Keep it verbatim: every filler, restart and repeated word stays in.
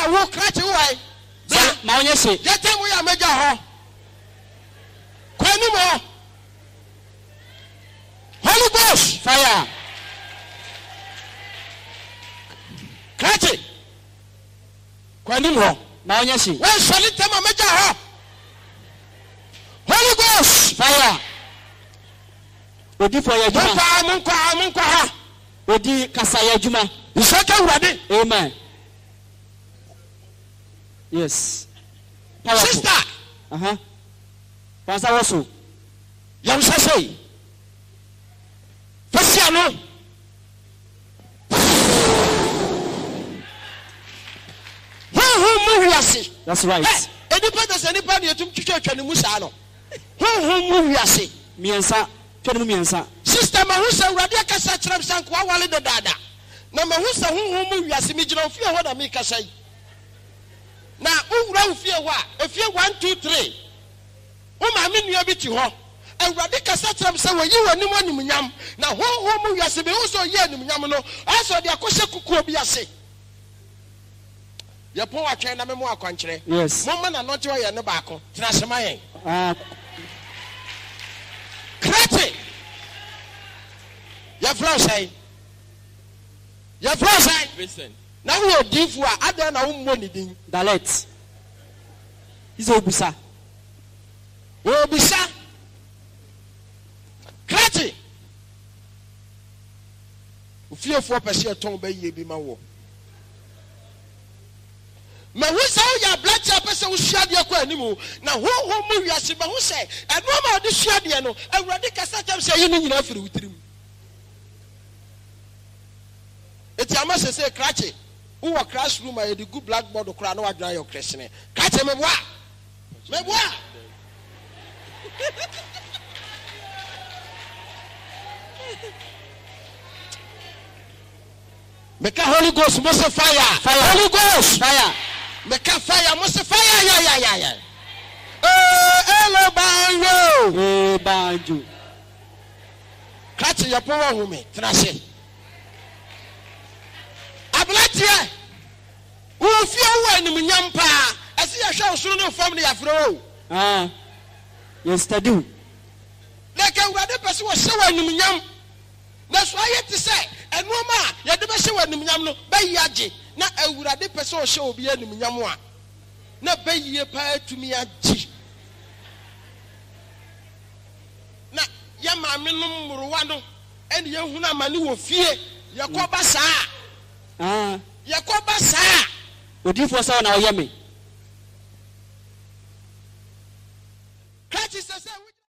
wo krakye why ma onye se yete wo ya meja ho kwani mo Holy Ghost fire krakye kwani mo ma onye se we solite ma meja ho Holy Ghost fire odi for ya juma pa mun kwa mun kwa ha odi kasa ya juma isaka urade amen yes powerful sister uh-huh pastor also yam say fasia no hu mu wiase that's right enipa da se nipa ne etum twetwa twa ne mu saa no hu mu wiase miensa twa ne mu miensa sister ma hu sa urade akasa kyerem sanko awale de dada na ma hu sa hu mu wiase mi gina ofie ho da mi kasa yi na owura ofie ho a efie one two three o ma me nua bi ti ho awurade kasa kyerem se wo yi wanim anim nyam na ho ho mu wiase be wo so yi anim nyam no aso de akose kukuo bi ase ye pon atwen na me mo akwankyere yes mo ma na no te ye ne baako tena sema yen ah krate ye flow say ye flow say listen na wo difu a ada na wo mo ni din dalet izo obusa obisa krate ufiefo pese ton ba yie bi ma wo ma hu sa ya blacha pese wo suade ko animu na ho ho mu wiase ba hu se eno ma de suade no awurade kasa tam se yi ni nyina firi wutirim eti ama se se krate wo wa classroom a de good blackboard kura na wadwan your christian krate me boa me boa Make a Holy Ghost, must fire, fire, Holy Ghost, fire. Make a fire, must fire, yeah, yeah, yeah, yeah. Oh, hello, banjo, eh banjo. Catch your power, woman, trash. Ablatia, who feel when Yampa, I see a show soon from the Afro. Ah, yes, they do. Like a rather person was so when Yam. That's why I have to say, and no ma, you never show when Yam by Yaji. Now, I would have the person show be any Yamwa. Not pay ye pay to me at G. Now, Yama minimum Ruano and Yahuna Manu of fear, Yakoba Sa. Ah, Yakoba Sa. odi for sa na oyemi Catch is